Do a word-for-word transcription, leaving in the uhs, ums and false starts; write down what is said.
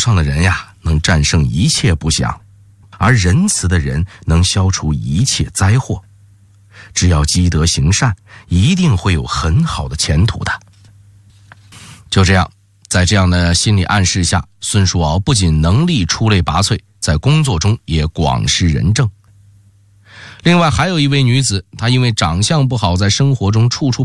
上的人呀，能战胜一切不祥，而仁慈的人能消除一切灾祸。只要积德行善，一定会有很好的前途的。就这样，在这样的心理暗示下，孙叔敖不仅能力出类拔萃，在工作中也广施仁政。另外还有一位女子，她因为长相不好，在生活中处处